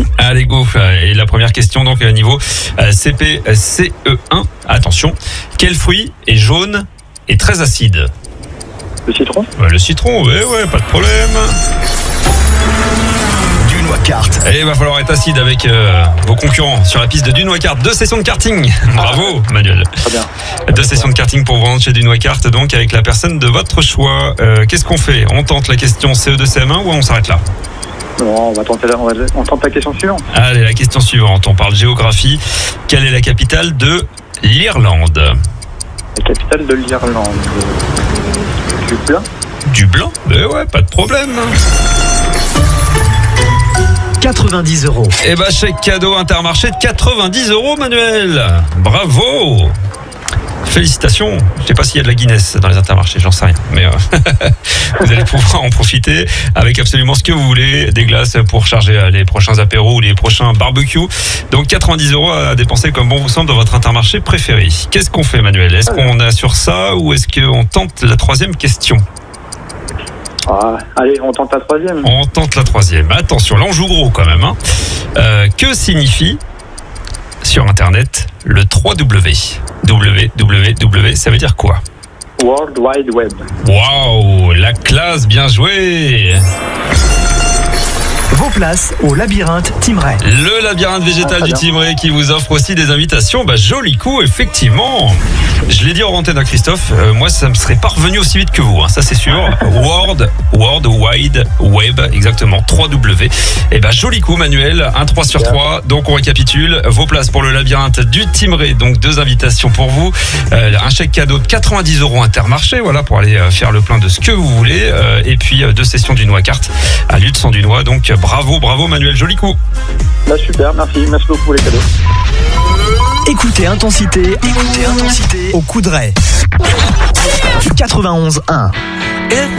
Allez, go. Et la première question, donc, niveau CP CE1. Attention. Quel fruit est jaune et très acide? Le citron? Le citron, ouais, pas de problème. Dunois-Kart. Et il va falloir être acide avec vos concurrents sur la piste de Dunois-Kart. 2 sessions de karting. Bravo, Manuel. Très bien. 2 sessions de karting pour vous rendre chez Dunois-Kart, donc avec la personne de votre choix. Qu'est-ce qu'on fait? On tente la question CE2, CM1 ou on s'arrête là? Non, on tente la question suivante. Allez, la question suivante. On parle géographie. Quelle est la capitale de l'Irlande? La capitale de l'Irlande. Dublin? Dublin? Ouais, pas de problème. 90 €. Eh ben, chèque cadeau Intermarché de 90 €, Manuel. Bravo. Félicitations. Je sais pas s'il y a de la Guinness dans les Intermarchés, j'en sais rien. Mais vous allez pouvoir en profiter avec absolument ce que vous voulez. Des glaces pour charger les prochains apéros ou les prochains barbecues. Donc 90 € à dépenser comme bon vous semble dans votre Intermarché préféré. Qu'est-ce qu'on fait, Manuel? Est-ce qu'on assure ça ou est-ce qu'on tente la troisième question? Allez, on tente la troisième. On tente la troisième. Attention, là on joue gros quand même. Que signifie sur Internet le 3W? www, ça veut dire quoi? World Wide Web. Waouh, la classe, bien joué. Vos places au labyrinthe Timray. Le labyrinthe végétal du Timray qui vous offre aussi des invitations. Joli coup, effectivement. Je l'ai dit en antenne à Christophe, moi ça me serait pas revenu aussi vite que vous, ça c'est sûr. World Wide Web, exactement, 3W. Et joli coup, Manuel, un 3 sur 3. Donc on récapitule, vos places pour le labyrinthe du Timray, donc 2 invitations pour vous. Un chèque cadeau de 90 € Intermarché, voilà, pour aller faire le plein de ce que vous voulez. Et puis 2 sessions du Dunois-Kart à Lutz-en-Dunois. Donc bravo Manuel, joli coup. Super, merci beaucoup pour les cadeaux. Écoutez Intensité au Coudray. 91.1.